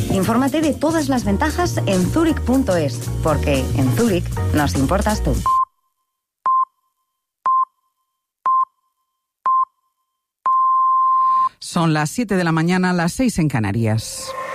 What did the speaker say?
Infórmate de todas las ventajas en Zurich.es, porque en Zurich nos importas tú. Son las 7 de la mañana, las 6 en Canarias.